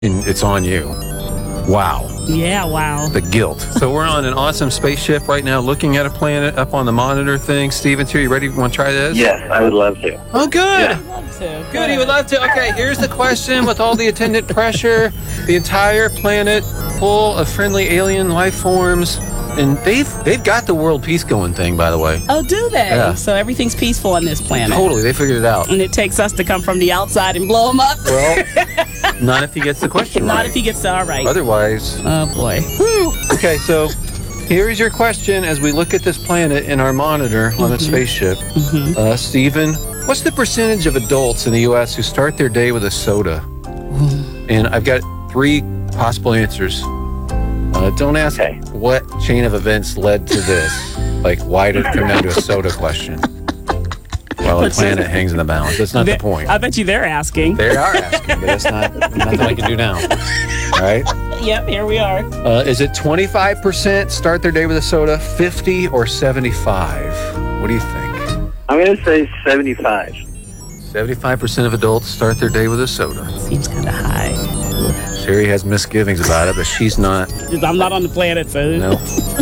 and it's on you. Wow. Yeah, wow. The guilt. So we're on an awesome spaceship right now looking at a planet up on the monitor thing. Steven's here. You ready? Want to try this? Yes, I would love to. Oh, good. Yeah. I'd love to. Good. He would love to. Okay, here's the question with all the attendant pressure. The entire planet full of friendly alien life forms. And they've got the world peace going thing, by the way. Oh, do they? Yeah. So everything's peaceful on this planet. Totally. They figured it out. And it takes us to come from the outside and blow them up. Well, not if he gets the question right. Not if he gets all right. Otherwise. Oh, boy. Okay, so here is your question as we look at this planet in our monitor on the spaceship. Stephen, what's the percentage of adults in the U.S. who start their day with a soda? And I've got 3 possible answers. Don't ask what chain of events led to this. Like, why did it come down to a soda question? Well, the planet hangs in the balance. That's not the point. I bet you they're asking. They are asking, but that's nothing I can do now. All right? Yep, here we are. Is it 25% start their day with a soda, 50 or 75? What do you think? I'm going to say 75. 75% of adults start their day with a soda. Seems kind of high. Sherry has misgivings about it, but she's not. I'm not on the planet, so. No.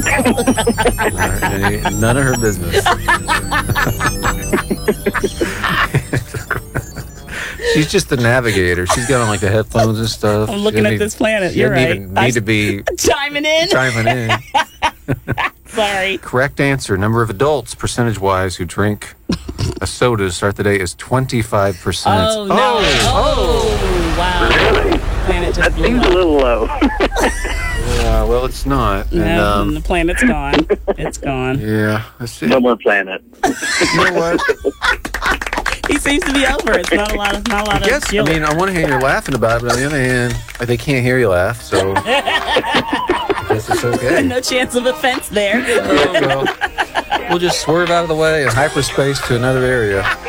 None of her business. She's just the navigator. She's got on like the headphones and stuff. I'm looking at this planet. You're right. Even need to be chiming in. Sorry. Correct answer. Number of adults, percentage-wise, who drink a soda to start the day is 25%. Oh, no. Oh, wow. Really? Planet just That blew seems up. a little low. Yeah, well, it's not. No, And, the planet's gone. It's gone. yeah, that's it. No more planet. You know what? He seems to be over. It's not a lot of guilt. I mean, on one hand, you're laughing about it, but on the other hand, they can't hear you laugh, so I guess it's okay. No chance of offense there. Oh, well, we'll just swerve out of the way in hyperspace to another area.